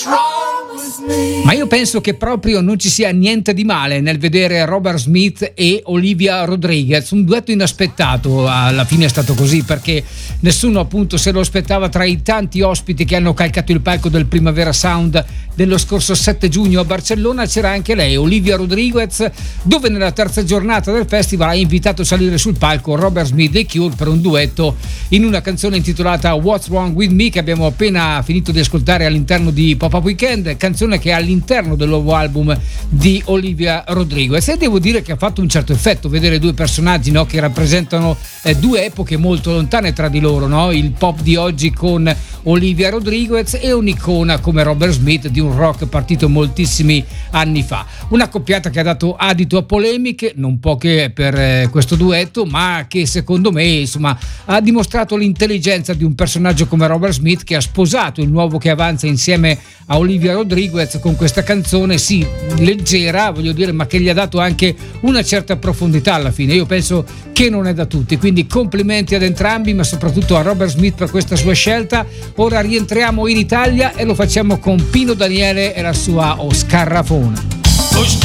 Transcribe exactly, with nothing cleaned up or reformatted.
Ma io penso che proprio non ci sia niente di male nel vedere Robert Smith e Olivia Rodriguez, un duetto inaspettato. Alla fine è stato così, perché nessuno appunto se lo aspettava. Tra i tanti ospiti che hanno calcato il palco del Primavera Sound dello scorso sette giugno a Barcellona c'era anche lei, Olivia Rodriguez, dove nella terza giornata del festival ha invitato a salire sul palco Robert Smith e Cure per un duetto in una canzone intitolata What's Wrong With Me, che abbiamo appena finito di ascoltare all'interno di Pop-Up Weekend, canzone che è all'interno del nuovo album di Olivia Rodriguez. E devo dire che ha fatto un certo effetto vedere due personaggi, no, che rappresentano eh, due epoche molto lontane tra di loro, no? Il pop di oggi con Olivia Rodriguez e un'icona come Robert Smith di un rock partito moltissimi anni fa. Una coppiata che ha dato adito a polemiche, non poche per eh, questo duetto, ma che secondo me insomma ha dimostrato l'intelligenza di un personaggio come Robert Smith, che ha sposato il nuovo che avanza insieme a Olivia Rodriguez con questa canzone sì leggera, voglio dire, ma che gli ha dato anche una certa profondità alla fine. Io penso che non è da tutti, quindi complimenti ad entrambi, ma soprattutto a Robert Smith per questa sua scelta. Ora rientriamo in Italia e lo facciamo con Pino Daniele e la sua O Scarrafona.